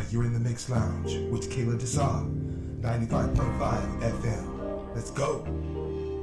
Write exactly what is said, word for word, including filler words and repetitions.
you're in the Mix Lounge with Kayla Desar, ninety-five point five F M. Let's go.